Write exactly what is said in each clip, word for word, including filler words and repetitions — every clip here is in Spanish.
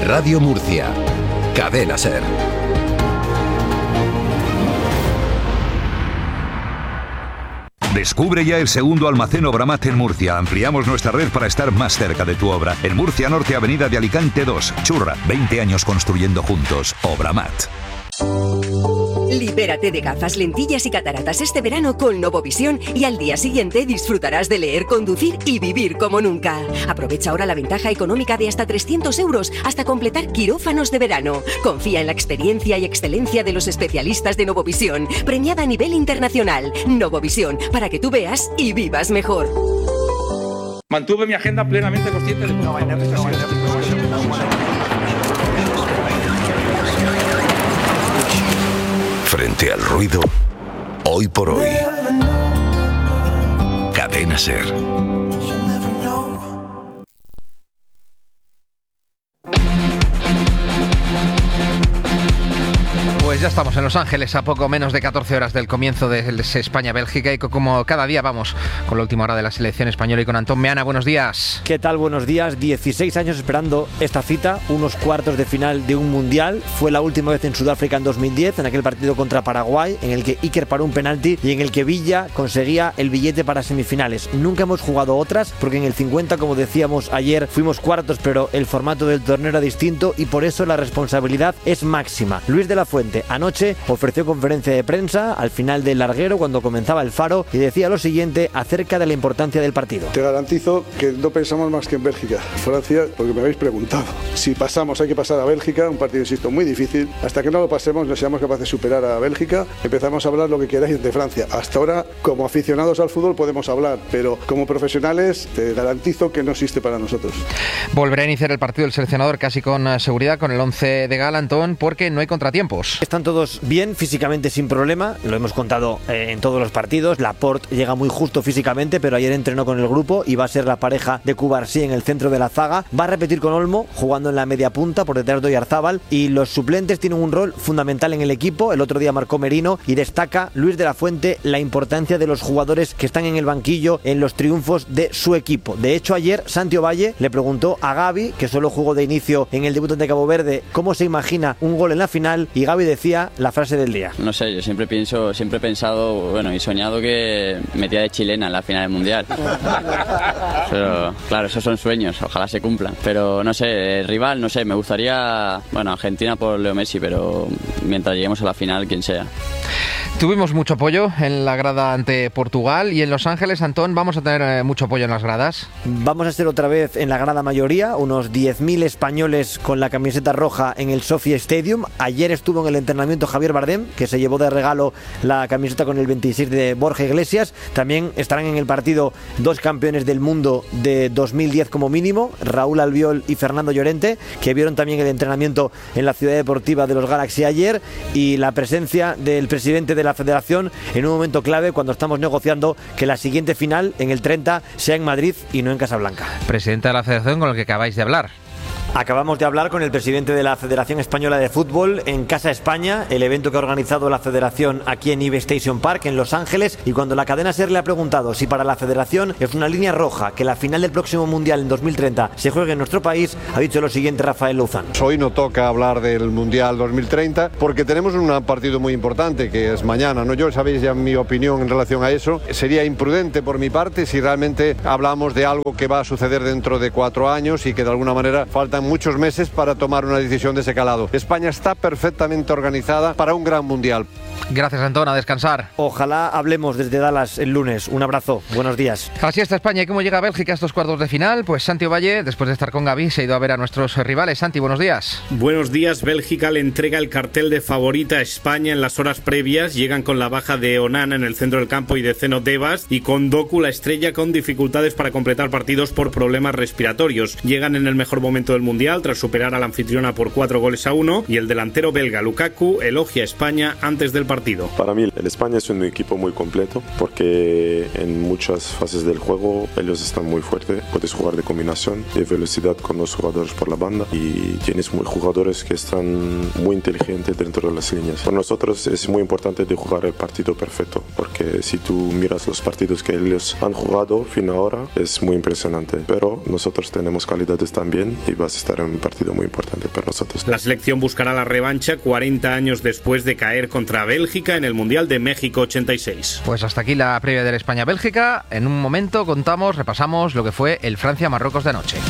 Radio Murcia. Cadena SER. Descubre ya el segundo almacén Obramat en Murcia. Ampliamos nuestra red para estar más cerca de tu obra. En Murcia Norte, Avenida de Alicante dos. Churra, veinte años construyendo juntos. Obramat. Libérate de gafas, lentillas y cataratas este verano con Novovisión y al día siguiente disfrutarás de leer, conducir y vivir como nunca. Aprovecha ahora la ventaja económica de hasta trescientos euros hasta completar quirófanos de verano. Confía en la experiencia y excelencia de los especialistas de Novovisión, premiada a nivel internacional. Novovisión, para que tú veas y vivas mejor. Mantuve mi agenda plenamente consciente de todo. Frente al ruido, hoy por hoy. Cadena SER. Pues ya estamos en Los Ángeles, a poco menos de catorce horas del comienzo de España-Bélgica, y como cada día vamos con la última hora de la selección española y con Antón Meana. Buenos días. ¿Qué tal? Buenos días. dieciséis años esperando esta cita, unos cuartos de final de un mundial. Fue la última vez en Sudáfrica en dos mil diez, en aquel partido contra Paraguay, en el que Iker paró un penalti y en el que Villa conseguía el billete para semifinales. Nunca hemos jugado otras, porque en el cincuenta, como decíamos ayer, fuimos cuartos, pero el formato del torneo era distinto y por eso la responsabilidad es máxima. Luis de la Fuente anoche ofreció conferencia de prensa al final del larguero cuando comenzaba el Faro y decía lo siguiente acerca de la importancia del partido. Te garantizo que no pensamos más que en Bélgica. Francia, porque me habéis preguntado. Si pasamos, hay que pasar a Bélgica, un partido, insisto, muy difícil. Hasta que no lo pasemos, no seamos capaces de superar a Bélgica, empezamos a hablar lo que queráis de Francia. Hasta ahora, como aficionados al fútbol podemos hablar, pero como profesionales te garantizo que no existe para nosotros. Volverá a iniciar el partido el seleccionador casi con seguridad con el once de gala, Antón, porque no hay contratiempos. Están todos bien físicamente sin problema, lo hemos contado eh, en todos los partidos. Laporte llega muy justo físicamente, pero ayer entrenó con el grupo y va a ser la pareja de Cubarsí en el centro de la zaga. Va a repetir con Olmo jugando en la media punta por detrás de Oyarzábal, y los suplentes tienen un rol fundamental en el equipo. El otro día marcó Merino y destaca Luis de la Fuente la importancia de los jugadores que están en el banquillo en los triunfos de su equipo. De hecho, ayer Santi Ovalle le preguntó a Gavi, que solo jugó de inicio en el debut ante Cabo Verde, cómo se imagina un gol en la final, y Gavi decía la frase del día. No sé, yo siempre pienso, siempre he pensado, bueno, y soñado que metía de chilena en la final del Mundial. Pero claro, esos son sueños, ojalá se cumplan. Pero no sé, el rival, no sé, me gustaría, bueno, Argentina por Leo Messi, pero mientras lleguemos a la final, quien sea. Tuvimos mucho apoyo en la grada ante Portugal, y en Los Ángeles, Antón, vamos a tener mucho apoyo en las gradas. Vamos a ser otra vez en la grada mayoría, unos diez mil españoles con la camiseta roja en el Sophie Stadium. Ayer estuvo en el entrenamiento Javier Bardem, que se llevó de regalo la camiseta con el veintiséis de Borja Iglesias. También estarán en el partido dos campeones del mundo de dos mil diez como mínimo, Raúl Albiol y Fernando Llorente, que vieron también el entrenamiento en la ciudad deportiva de los Galaxy ayer, y la presencia del presidente de la Federación en un momento clave cuando estamos negociando que la siguiente final en el treinta sea en Madrid y no en Casablanca. Presidente de la Federación con el que acabáis de hablar. Acabamos de hablar con el presidente de la Federación Española de Fútbol en Casa España, el evento que ha organizado la Federación aquí en Ibe Station Park, en Los Ángeles, y cuando la cadena SER le ha preguntado si para la Federación es una línea roja que la final del próximo Mundial en dos mil treinta se juegue en nuestro país, ha dicho lo siguiente Rafael Louzán. Hoy no toca hablar del Mundial dos mil treinta porque tenemos un partido muy importante que es mañana, ¿no? Yo sabéis ya mi opinión en relación a eso. Sería imprudente por mi parte si realmente hablamos de algo que va a suceder dentro de cuatro años y que de alguna manera faltan muchos meses para tomar una decisión de ese calado. España está perfectamente organizada para un gran mundial. Gracias, Antón, a descansar. Ojalá hablemos desde Dallas el lunes. Un abrazo, buenos días. Así está España. ¿Y cómo llega Bélgica a estos cuartos de final? Pues Santi Ovalle, después de estar con Gavi, se ha ido a ver a nuestros rivales. Santi, buenos días. Buenos días. Bélgica le entrega el cartel de favorita a España en las horas previas. Llegan con la baja de Onana en el centro del campo y de Zeno Devas, y con Doku, la estrella, con dificultades para completar partidos por problemas respiratorios. Llegan en el mejor momento del Mundial tras superar a la anfitriona por cuatro goles a uno, y el delantero belga Lukaku elogia a España antes del partido. Para mí el España es un equipo muy completo porque en muchas fases del juego ellos están muy fuertes. Puedes jugar de combinación, de velocidad con los jugadores por la banda, y tienes muy jugadores que están muy inteligentes dentro de las líneas. Para nosotros es muy importante de jugar el partido perfecto, porque si tú miras los partidos que ellos han jugado fin ahora es muy impresionante, pero nosotros tenemos calidades también y va a estar en un partido muy importante para nosotros. La selección buscará la revancha cuarenta años después de caer contra Bélgica en el Mundial de México ochenta y seis. Pues hasta aquí la previa de España-Bélgica. En un momento contamos, repasamos lo que fue el Francia-Marruecos de anoche.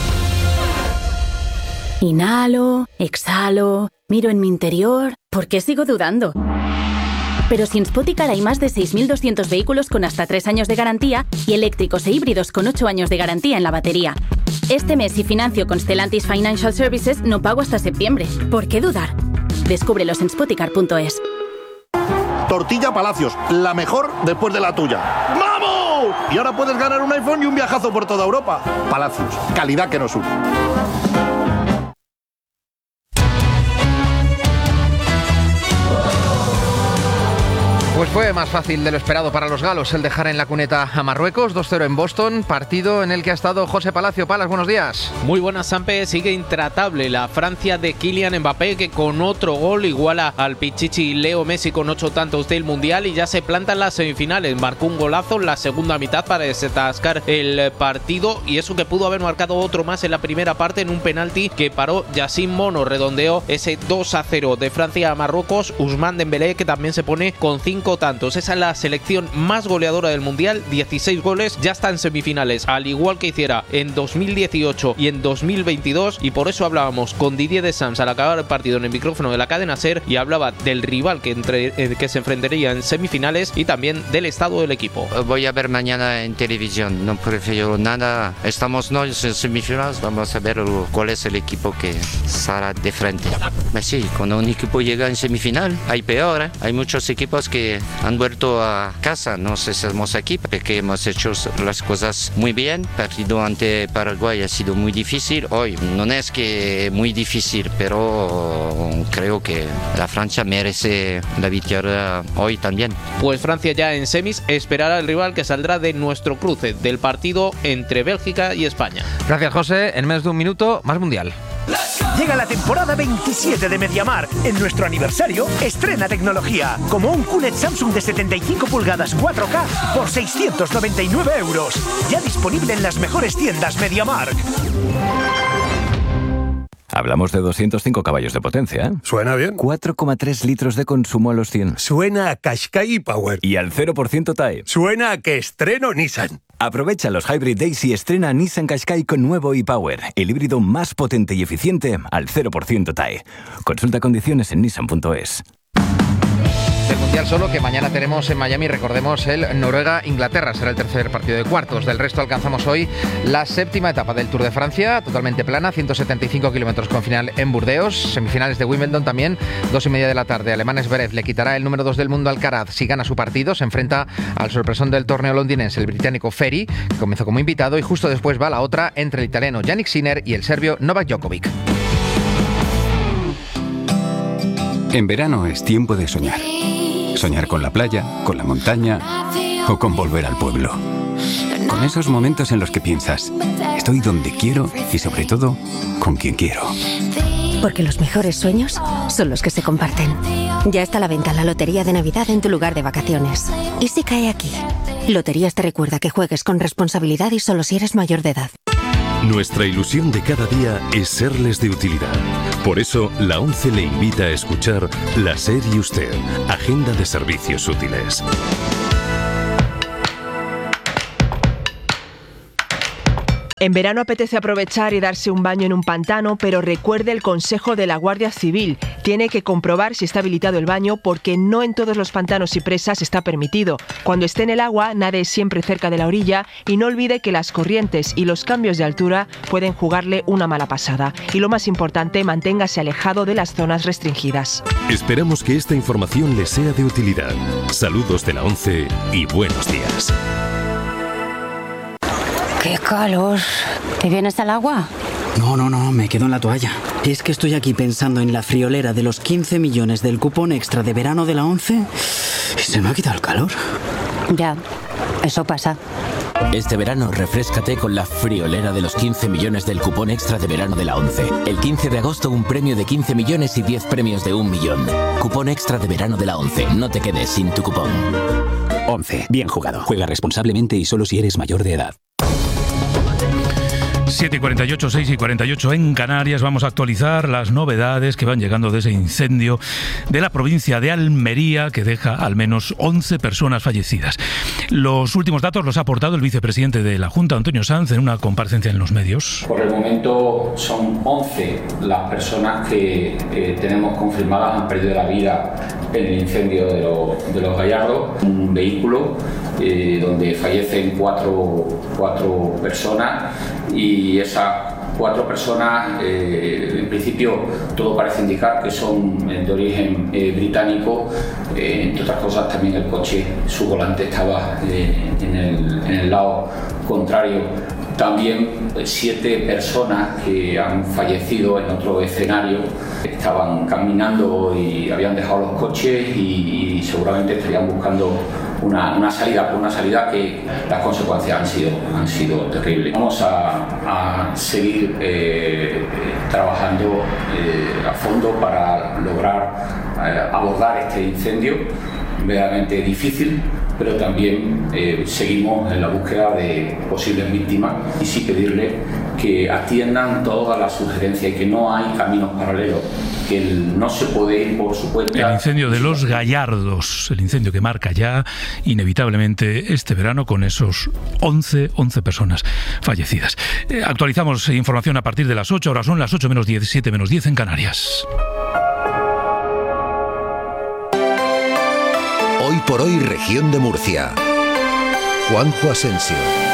Inhalo, exhalo, miro en mi interior. ¿Por qué sigo dudando? Pero si en Spoticar hay más de seis mil doscientos vehículos con hasta tres años de garantía y eléctricos e híbridos con ocho años de garantía en la batería. Este mes, si financio con Stellantis Financial Services, no pago hasta septiembre. ¿Por qué dudar? Descúbrelos en spoticar punto es. Tortilla Palacios, la mejor después de la tuya. ¡Vamos! Y ahora puedes ganar un iPhone y un viajazo por toda Europa. Palacios, calidad que nos une. Pues fue más fácil de lo esperado para los galos el dejar en la cuneta a Marruecos, dos cero en Boston, partido en el que ha estado José Palacio. Palas, buenos días. Muy buenas, Sampe. Sigue intratable la Francia de Kylian Mbappé, que con otro gol iguala al pichichi Leo Messi con ocho tantos del Mundial y ya se planta en las semifinales. Marcó un golazo en la segunda mitad para desatascar el partido, y eso que pudo haber marcado otro más en la primera parte en un penalti que paró Yacine Mono. Redondeó ese dos a cero de Francia a Marruecos. Ousmane Dembélé, que también se pone con cinco tantos. Esa es la selección más goleadora del Mundial, dieciséis goles, ya está en semifinales, al igual que hiciera en dos mil dieciocho y en dos mil veintidós, y por eso hablábamos con Didier Deschamps al acabar el partido en el micrófono de la cadena SER, y hablaba del rival que, entre, eh, que se enfrentaría en semifinales y también del estado del equipo. Voy a ver mañana en televisión, no prefiero nada, estamos no en semifinales, vamos a ver cuál es el equipo que saldrá de frente. Pues sí, cuando un equipo llega en semifinal hay peor, ¿eh? Hay muchos equipos que han vuelto a casa, no sé si somos aquí porque hemos hecho las cosas muy bien. El partido ante Paraguay ha sido muy difícil, hoy no es que muy difícil, pero creo que la Francia merece la victoria hoy también. Pues Francia ya en semis esperará al rival que saldrá de nuestro cruce del partido entre Bélgica y España. Gracias, José. En menos de un minuto, más Mundial. Llega la temporada veintisiete de MediaMarkt. En nuestro aniversario, estrena tecnología, como un Q L E D Samsung de setenta y cinco pulgadas cuatro K por seiscientos noventa y nueve euros. Ya disponible en las mejores tiendas MediaMarkt. Hablamos de doscientos cinco caballos de potencia, ¿eh? Suena bien. cuatro coma tres litros de consumo a los cien. Suena a Qashqai e-Power. Y al cero por ciento T A E. Suena a que estreno Nissan. Aprovecha los Hybrid Days y estrena Nissan Qashqai con nuevo e-Power, el híbrido más potente y eficiente al cero por ciento T A E. Consulta condiciones en nissan punto es. Del Mundial solo, que mañana tenemos en Miami, recordemos, el Noruega-Inglaterra, será el tercer partido de cuartos. Del resto alcanzamos hoy la séptima etapa del Tour de Francia, totalmente plana, ciento setenta y cinco kilómetros con final en Burdeos. Semifinales de Wimbledon también, dos y media de la tarde. Alemán Zverev le quitará el número dos del mundo Alcaraz si gana su partido. Se enfrenta al sorpresón del torneo londinense, el británico Ferry, que comenzó como invitado, y justo después va la otra entre el italiano Yannick Sinner y el serbio Novak Djokovic. En verano es tiempo de soñar. Soñar con la playa, con la montaña o con volver al pueblo. Con esos momentos en los que piensas, estoy donde quiero y sobre todo, con quien quiero. Porque los mejores sueños son los que se comparten. Ya está a la venta la Lotería de Navidad en tu lugar de vacaciones. ¿Y si cae aquí? Loterías te recuerda que juegues con responsabilidad y solo si eres mayor de edad. Nuestra ilusión de cada día es serles de utilidad. Por eso, la ONCE le invita a escuchar La SER y Usted, Agenda de Servicios Útiles. En verano apetece aprovechar y darse un baño en un pantano, pero recuerde el consejo de la Guardia Civil. Tiene que comprobar si está habilitado el baño, porque no en todos los pantanos y presas está permitido. Cuando esté en el agua, nade siempre cerca de la orilla y no olvide que las corrientes y los cambios de altura pueden jugarle una mala pasada. Y lo más importante, manténgase alejado de las zonas restringidas. Esperamos que esta información le sea de utilidad. Saludos de la ONCE y buenos días. ¡Qué calor! ¿Te vienes al agua? No, no, no, me quedo en la toalla. Es que estoy aquí pensando en la friolera de los quince millones del cupón extra de verano de la ONCE y se me ha quitado el calor. Ya, eso pasa. Este verano refréscate con la friolera de los quince millones del cupón extra de verano de la ONCE. El quince de agosto un premio de quince millones y diez premios de un millón. Cupón extra de verano de la ONCE. No te quedes sin tu cupón. ONCE. Bien jugado. Juega responsablemente y solo si eres mayor de edad. siete y cuarenta y ocho, seis y cuarenta y ocho en Canarias. Vamos a actualizar las novedades que van llegando de ese incendio de la provincia de Almería que deja al menos once personas fallecidas. Los últimos datos los ha aportado el vicepresidente de la Junta, Antonio Sanz, en una comparecencia en los medios. Por el momento son once las personas que eh, tenemos confirmadas han perdido la vida en el incendio de, lo, de los Gallardos. Un vehículo eh, donde fallecen cuatro, cuatro personas y esas cuatro personas, eh, en principio todo parece indicar que son de origen eh, británico, eh, entre otras cosas también el coche, su volante estaba eh, en, el, en el lado contrario. También eh, siete personas que han fallecido en otro escenario, estaban caminando y habían dejado los coches y, y seguramente estarían buscando Una, una salida, una salida que las consecuencias han sido, han sido terribles. Vamos a, a seguir eh, trabajando eh, a fondo para lograr eh, abordar este incendio, verdaderamente difícil, pero también eh, seguimos en la búsqueda de posibles víctimas y sí pedirle que atiendan todas las sugerencias y que no hay caminos paralelos, que el, no se puede ir por su cuenta. El incendio de los Gallardos, el incendio que marca ya inevitablemente este verano con esos once, once personas fallecidas. Eh, actualizamos información a partir de las ocho, ahora son las ocho menos diez, siete menos diez en Canarias. Hoy por hoy, región de Murcia. Juanjo Asensio.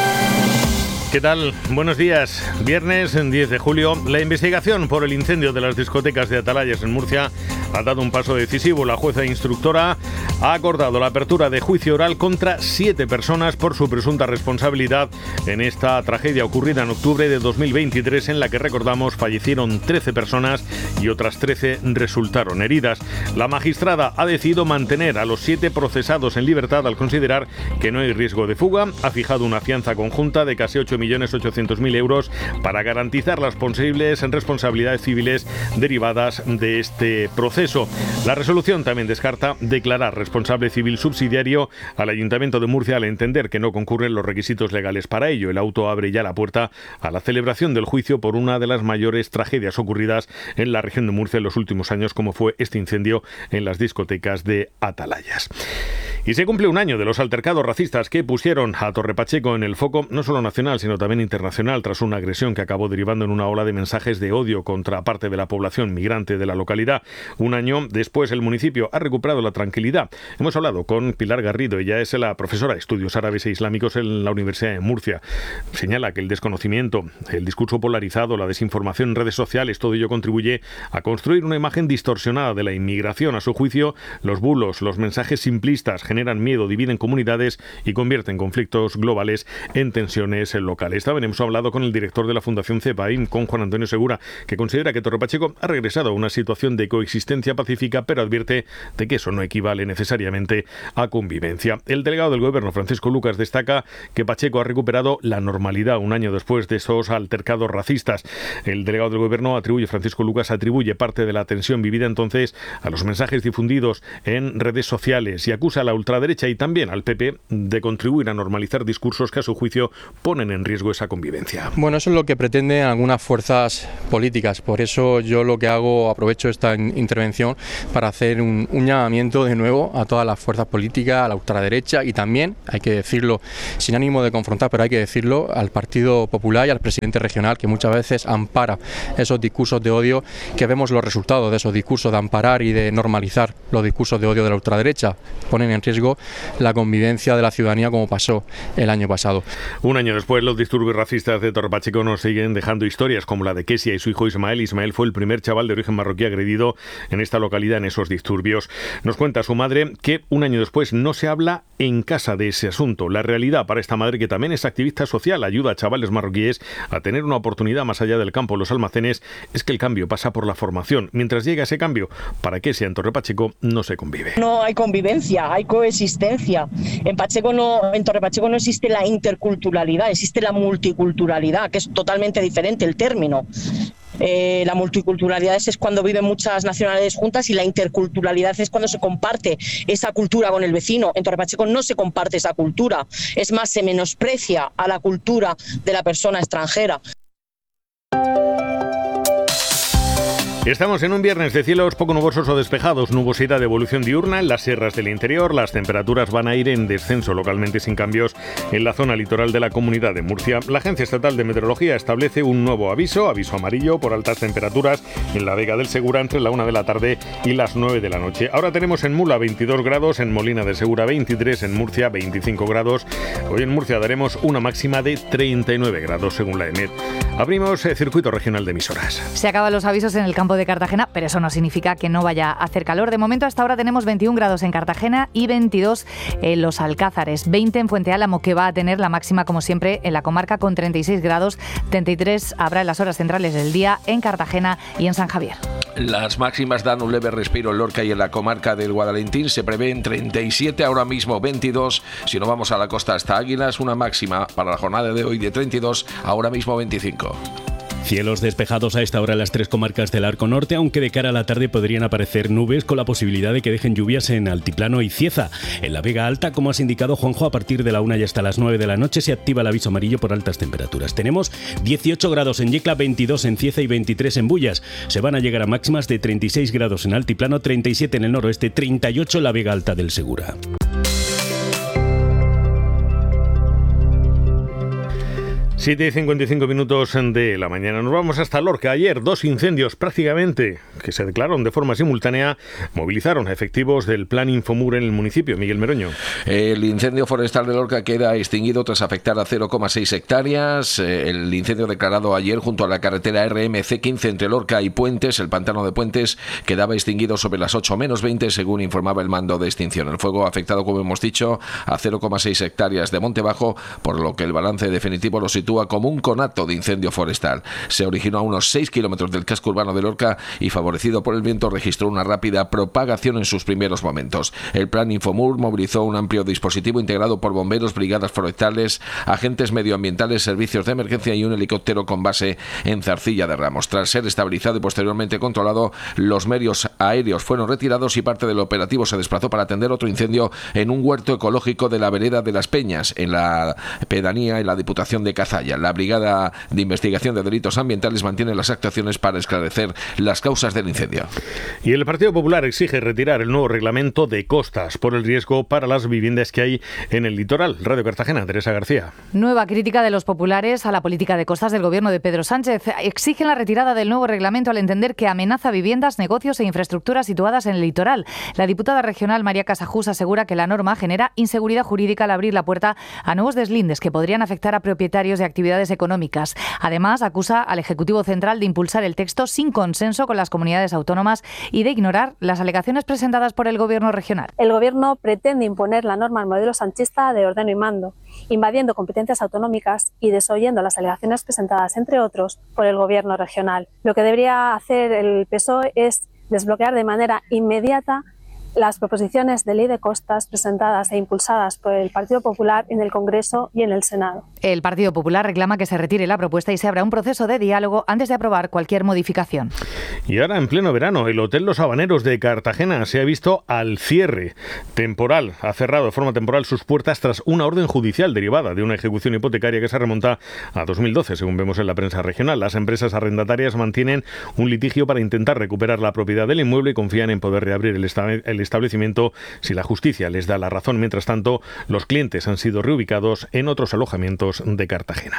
¿Qué tal? Buenos días. Viernes diez de julio. La investigación por el incendio de las discotecas de Atalayas en Murcia ha dado un paso decisivo. La jueza instructora ha acordado la apertura de juicio oral contra siete personas por su presunta responsabilidad en esta tragedia ocurrida en octubre de dos mil veintitrés, en la que, recordamos, fallecieron trece personas y otras trece resultaron heridas. La magistrada ha decidido mantener a los siete procesados en libertad al considerar que no hay riesgo de fuga. Ha fijado una fianza conjunta de casi ocho millones ochocientos mil euros para garantizar las posibles responsabilidades civiles derivadas de este proceso. La resolución también descarta declarar responsable civil subsidiario al Ayuntamiento de Murcia al entender que no concurren los requisitos legales para ello. El auto abre ya la puerta a la celebración del juicio por una de las mayores tragedias ocurridas en la región de Murcia en los últimos años, como fue este incendio en las discotecas de Atalayas. Y se cumple un año de los altercados racistas que pusieron a Torre Pacheco en el foco no solo nacional, sino también internacional, tras una agresión que acabó derivando en una ola de mensajes de odio contra parte de la población migrante de la localidad. Un año después, el municipio ha recuperado la tranquilidad. Hemos hablado con Pilar Garrido, ella es la profesora de Estudios Árabes e Islámicos en la Universidad de Murcia. Señala que el desconocimiento, el discurso polarizado, la desinformación en redes sociales, todo ello contribuye a construir una imagen distorsionada de la inmigración. A su juicio, los bulos, los mensajes simplistas generan miedo, dividen comunidades y convierten conflictos globales en tensiones locales. También hemos hablado con el director de la Fundación CEPAIM, con Juan Antonio Segura, que considera que Torre Pacheco ha regresado a una situación de coexistencia pacífica, pero advierte de que eso no equivale necesariamente a convivencia. El delegado del Gobierno, Francisco Lucas, destaca que Pacheco ha recuperado la normalidad un año después de esos altercados racistas. El delegado del Gobierno atribuye, Francisco Lucas, atribuye parte de la tensión vivida entonces a los mensajes difundidos en redes sociales y acusa a la ultraderecha y también al P P de contribuir a normalizar discursos que a su juicio ponen en riesgo esa convivencia. Bueno, eso es lo que pretenden algunas fuerzas políticas. Por eso yo lo que hago, aprovecho esta intervención para hacer un, un llamamiento de nuevo a todas las fuerzas políticas, a la ultraderecha y también, hay que decirlo, sin ánimo de confrontar, pero hay que decirlo, al Partido Popular y al presidente regional, que muchas veces ampara esos discursos de odio, que vemos los resultados de esos discursos, de amparar y de normalizar los discursos de odio de la ultraderecha. Ponen en riesgo la convivencia de la ciudadanía, como pasó el año pasado. Un año después, los disturbios racistas de Torre Pacheco nos siguen dejando historias como la de Kesia y su hijo Ismael. Ismael fue el primer chaval de origen marroquí agredido en esta localidad en esos disturbios. Nos cuenta su madre que un año después no se habla en casa de ese asunto. La realidad para esta madre, que también es activista social, ayuda a chavales marroquíes a tener una oportunidad más allá del campo, los almacenes, es que el cambio pasa por la formación. Mientras llega ese cambio, para Kesia en Torre Pacheco no se convive. No hay convivencia, hay coexistencia. En Pacheco no, en Torre Pacheco no existe la interculturalidad, existe la multiculturalidad, que es totalmente diferente el término. Eh, la multiculturalidad es cuando viven muchas nacionalidades juntas y la interculturalidad es cuando se comparte esa cultura con el vecino. En Torre Pacheco no se comparte esa cultura, es más, se menosprecia a la cultura de la persona extranjera. Estamos en un viernes de cielos poco nubosos o despejados, nubosidad de evolución diurna en las sierras del interior. Las temperaturas van a ir en descenso localmente sin cambios en la zona litoral de la Comunidad de Murcia. La Agencia Estatal de Meteorología establece un nuevo aviso, aviso amarillo por altas temperaturas en la Vega del Segura entre la una de la tarde y las nueve de la noche. Ahora tenemos en Mula veintidós grados, en Molina de Segura veintitrés, en Murcia veinticinco grados. Hoy en Murcia daremos una máxima de treinta y nueve grados según la EMET. Abrimos el circuito regional de emisoras. Se acaban los avisos en el campo de Cartagena, pero eso no significa que no vaya a hacer calor. De momento, hasta ahora tenemos veintiún grados en Cartagena y veintidós en Los Alcázares, veinte en Fuente Álamo, que va a tener la máxima, como siempre, en la comarca con treinta y seis grados, treinta y tres habrá en las horas centrales del día en Cartagena y en San Javier. Las máximas dan un leve respiro en Lorca y en la comarca del Guadalentín. Se prevén treinta y siete, ahora mismo veintidós. Si no vamos a la costa hasta Águilas, una máxima para la jornada de hoy de treinta y dos, ahora mismo veinticinco. Cielos despejados a esta hora en las tres comarcas del Arco Norte, aunque de cara a la tarde podrían aparecer nubes con la posibilidad de que dejen lluvias en Altiplano y Cieza. En la Vega Alta, como has indicado, Juanjo, a partir de la una y hasta las nueve de la noche se activa el aviso amarillo por altas temperaturas. Tenemos dieciocho grados en Yecla, veintidós en Cieza y veintitrés en Bullas. Se van a llegar a máximas de treinta y seis grados en Altiplano, treinta y siete en el noroeste, treinta y ocho en la Vega Alta del Segura. siete y cincuenta y cinco minutos de la mañana. Nos vamos hasta Lorca. Ayer dos incendios prácticamente que se declararon de forma simultánea movilizaron a efectivos del Plan Infomur en el municipio. Miguel Meroño. El incendio forestal de Lorca queda extinguido tras afectar a cero coma seis hectáreas. El incendio declarado ayer junto a la carretera R M C quince entre Lorca y Puentes, el pantano de Puentes, quedaba extinguido sobre las ocho menos veinte, según informaba el mando de extinción. El fuego ha afectado, como hemos dicho, a cero coma seis hectáreas de monte bajo, por lo que el balance definitivo lo sitúa como un conato de incendio forestal. Se originó a unos seis kilómetros del casco urbano de Lorca y, favorecido por el viento, registró una rápida propagación en sus primeros momentos. El Plan Infomur movilizó un amplio dispositivo integrado por bomberos, brigadas forestales, agentes medioambientales, servicios de emergencia y un helicóptero con base en Zarcilla de Ramos. Tras ser estabilizado y posteriormente controlado, los medios aéreos fueron retirados y parte del operativo se desplazó para atender otro incendio en un huerto ecológico de la vereda de Las Peñas, en la pedanía en la Diputación de Cazalla. La Brigada de Investigación de Delitos Ambientales mantiene las actuaciones para esclarecer las causas del incendio. Y el Partido Popular exige retirar el nuevo reglamento de costas por el riesgo para las viviendas que hay en el litoral. Radio Cartagena, Teresa García. Nueva crítica de los populares a la política de costas del gobierno de Pedro Sánchez. Exigen la retirada del nuevo reglamento al entender que amenaza viviendas, negocios e infraestructuras situadas en el litoral. La diputada regional María Casajús asegura que la norma genera inseguridad jurídica al abrir la puerta a nuevos deslindes que podrían afectar a propietarios de actividades económicas. Además, acusa al Ejecutivo Central de impulsar el texto sin consenso con las comunidades autónomas y de ignorar las alegaciones presentadas por el Gobierno regional. El Gobierno pretende imponer la norma al modelo sanchista de ordeno y mando, invadiendo competencias autonómicas y desoyendo las alegaciones presentadas, entre otros, por el Gobierno regional. Lo que debería hacer el P S O E es desbloquear de manera inmediata las proposiciones de ley de costas presentadas e impulsadas por el Partido Popular en el Congreso y en el Senado. El Partido Popular reclama que se retire la propuesta y se abra un proceso de diálogo antes de aprobar cualquier modificación. Y ahora, en pleno verano, el Hotel Los Habaneros de Cartagena se ha visto al cierre temporal. Ha cerrado de forma temporal sus puertas tras una orden judicial derivada de una ejecución hipotecaria que se remonta a dos mil doce, según vemos en la prensa regional. Las empresas arrendatarias mantienen un litigio para intentar recuperar la propiedad del inmueble y confían en poder reabrir el, esta- el establecimiento si la justicia les da la razón. Mientras tanto, los clientes han sido reubicados en otros alojamientos de Cartagena.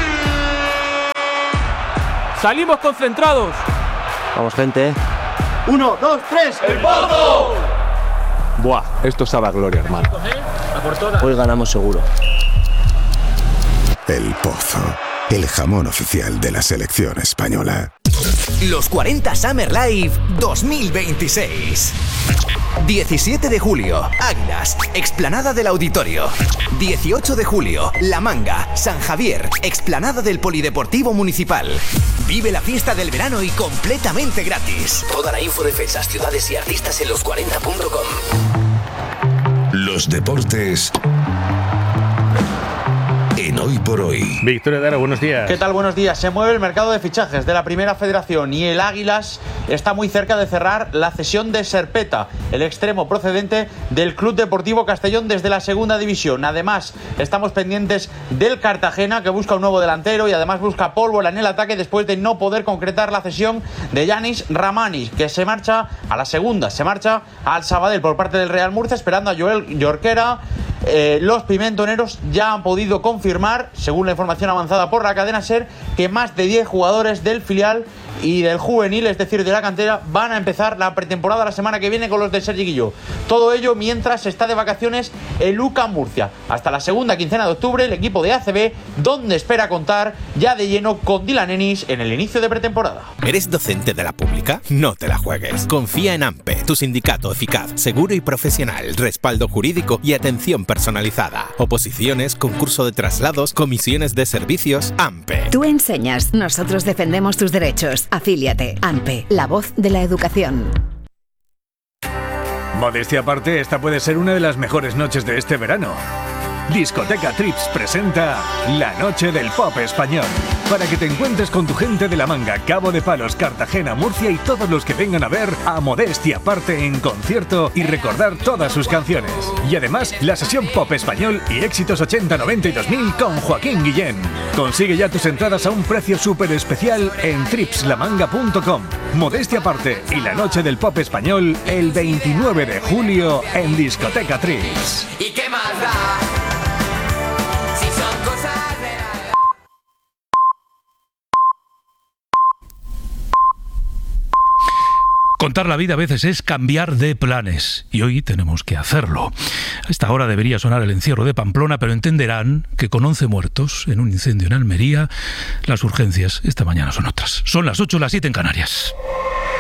¡Salimos concentrados! Vamos, gente. ¡Uno, dos, tres! ¡El Pozo! Buah, esto sabe a gloria, hermano. Hoy ganamos seguro. El Pozo, el jamón oficial de la selección española. Los cuarenta Summer Live dos mil veintiséis. diecisiete de julio, Águilas, explanada del Auditorio. dieciocho de julio, La Manga, San Javier, explanada del Polideportivo Municipal. Vive la fiesta del verano y completamente gratis. Toda la info de fechas, ciudades y artistas en los cuarenta punto com. Los deportes en hoy por hoy. Victoria Dara, buenos días. ¿Qué tal? Buenos días. Se mueve el mercado de fichajes de la Primera Federación y el Águilas está muy cerca de cerrar la cesión de Serpeta, el extremo procedente del Club Deportivo Castellón desde la Segunda División. Además, estamos pendientes del Cartagena, que busca un nuevo delantero y además busca pólvora en el ataque después de no poder concretar la cesión de Yanis Ramanis, que se marcha a la segunda, se marcha al Sabadell por parte del Real Murcia, esperando a Joel Jorquera. Eh, los pimentoneros ya han podido confirmar, según la información avanzada por la cadena SER, que más de diez jugadores del filial y del juvenil, es decir, de la cantera, van a empezar la pretemporada la semana que viene con los de Sergi Guilló. Todo ello mientras está de vacaciones el U C A M Murcia. Hasta la segunda quincena de octubre, el equipo de A C B, donde espera contar ya de lleno con Dylan Ennis en el inicio de pretemporada. ¿Eres docente de la pública? No te la juegues. Confía en AMPE, tu sindicato eficaz, seguro y profesional, respaldo jurídico y atención personalizada. Oposiciones, concurso de traslados, comisiones de servicios, AMPE. Tú enseñas, nosotros defendemos tus derechos. Afíliate. AMPE, la voz de la educación. Modestia aparte, esta puede ser una de las mejores noches de este verano. Discoteca Trips presenta La Noche del Pop Español, para que te encuentres con tu gente de La Manga, Cabo de Palos, Cartagena, Murcia y todos los que vengan a ver a Modestia aparte en concierto y recordar todas sus canciones. Y además, la sesión Pop Español y éxitos ochenta, noventa y dos mil con Joaquín Guillén. Consigue ya tus entradas a un precio súper especial en trips la manga punto com. Modestia aparte y La Noche del Pop Español el veintinueve de julio en Discoteca Trips. ¿Y qué más da? Contar la vida a veces es cambiar de planes y hoy tenemos que hacerlo. A esta hora debería sonar el encierro de Pamplona, pero entenderán que con once muertos en un incendio en Almería, las urgencias esta mañana son otras. Son las ocho, las siete en Canarias.